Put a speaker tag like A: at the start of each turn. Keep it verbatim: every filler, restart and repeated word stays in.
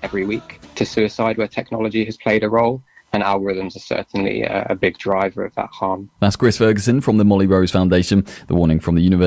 A: every week to suicide where technology has played a role. And algorithms are certainly a, a big driver of that harm.
B: That's Chris Ferguson from the Molly Rose Foundation. The warning from the University